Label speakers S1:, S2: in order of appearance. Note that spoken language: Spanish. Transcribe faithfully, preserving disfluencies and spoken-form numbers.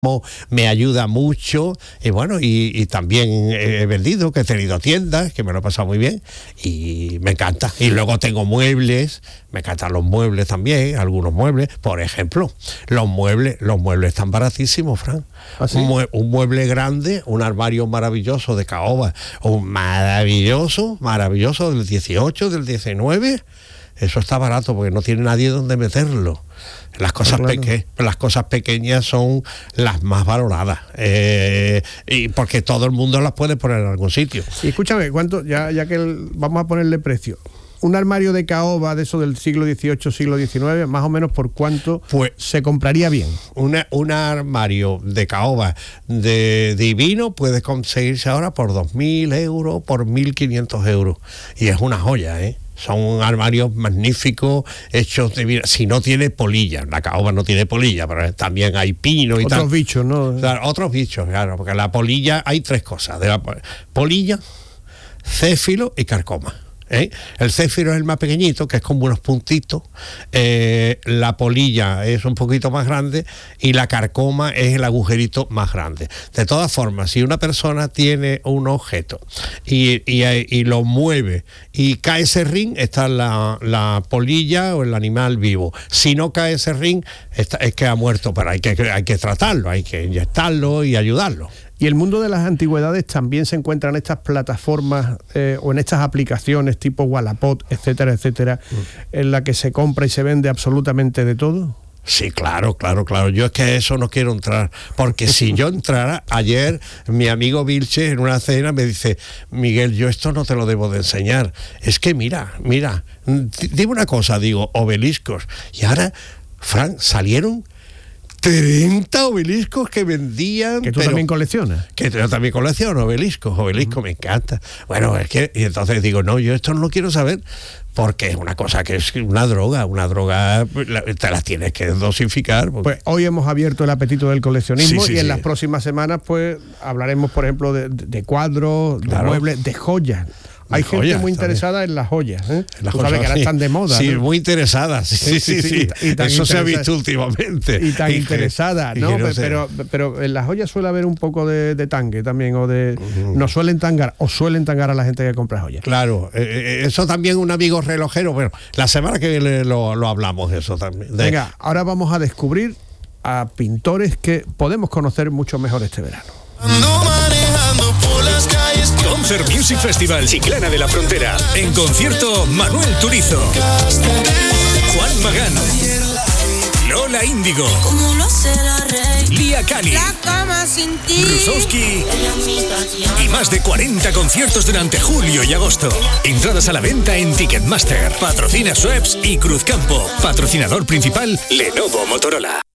S1: me ayuda mucho y bueno, y, y también he vendido, que he tenido tiendas, que me lo he pasado muy bien y me encanta. Y luego tengo muebles, me encantan los muebles también, algunos muebles, por ejemplo, los muebles, los muebles están baratísimos, Fran.
S2: ¿Ah, sí?
S1: un, mue- un mueble grande, un armario maravilloso de caoba, un maravilloso, maravilloso del dieciocho, del diecinueve, eso está barato porque no tiene nadie donde meterlo. Las cosas,
S2: claro.
S1: peque- las cosas pequeñas son las más valoradas, eh, y porque todo el mundo las puede poner en algún sitio.
S2: Y escúchame, ¿cuánto? Ya, ya que el- vamos a ponerle precio. Un armario de caoba de eso del siglo dieciocho, siglo diecinueve, más o menos por cuánto
S1: Pues-
S2: se compraría bien.
S1: Una, un armario de caoba de divino puede conseguirse ahora por dos mil euros, por mil quinientos euros. Y es una joya, ¿eh? Son armarios magníficos, hechos de vida. Si no tiene polilla, la caoba no tiene polilla, pero también hay pino y
S2: Otros
S1: tal.
S2: bichos, ¿no?
S1: Claro, otros bichos, claro, porque la polilla, hay tres cosas. De la po- polilla, céfilo y carcoma. ¿eh? El céfiro es el más pequeñito, que es como unos puntitos, eh, la polilla es un poquito más grande y la carcoma es el agujerito más grande. De todas formas, si una persona tiene un objeto y, y, y lo mueve y cae ese ring, está la, la polilla o el animal vivo. Si no cae ese ring, está, es que ha muerto, pero hay que, hay que tratarlo, hay que inyectarlo y ayudarlo.
S2: Y el mundo de las antigüedades también se encuentra en estas plataformas eh, o en estas aplicaciones tipo Wallapop, etcétera, etcétera, mm. en la que se compra y se vende absolutamente de todo.
S1: Sí, claro, claro, claro. Yo es que a eso no quiero entrar, porque si yo entrara, ayer mi amigo Vilche en una cena me dice, Miguel, yo esto no te lo debo de enseñar. Es que mira, mira, dime una cosa, digo, obeliscos. Y ahora, Fran, salieron treinta obeliscos que vendían.
S2: Que tú
S1: pero,
S2: también coleccionas.
S1: Que yo también colecciono obeliscos, obeliscos, uh-huh. Me encanta. Bueno, es que, y entonces digo, no, yo esto no lo quiero saber, porque es una cosa que es una droga, una droga, te las tienes que dosificar. Porque...
S2: Pues hoy hemos abierto el apetito del coleccionismo,
S1: sí, sí,
S2: y en
S1: sí.
S2: las próximas semanas pues hablaremos, por ejemplo, de, de cuadros,
S1: claro.
S2: de muebles, de joyas. Hay gente
S1: joyas,
S2: muy interesada
S1: también.
S2: en las joyas, ¿eh?
S1: Las
S2: Tú sabes que ahora están de moda.
S1: Sí,
S2: ¿no?
S1: muy interesadas. Sí, sí, sí. sí, sí.
S2: Y, y
S1: Eso se ha visto últimamente.
S2: Y tan
S1: y
S2: interesada,
S1: que,
S2: ¿no?
S1: no
S2: pero, pero en las joyas suele haber un poco de, de tangue también, o de... Uh-huh. No suelen tangar, o suelen tangar a la gente que compra joyas.
S1: Claro, eh, eso también un amigo relojero, bueno, la semana que viene lo, lo hablamos eso también. De...
S2: Venga, ahora vamos a descubrir a pintores que podemos conocer mucho mejor este verano.
S3: Ando manejando por las calles.
S4: Concert Music Festival Chiclana de la Frontera. En concierto, Manuel Turizo, Juan Magán, Lola Índigo, Lía Cali, Rusowski y más de cuarenta conciertos durante julio y agosto. Entradas a la venta en Ticketmaster. Patrocina Schweppes y Cruzcampo. Patrocinador principal, Lenovo Motorola.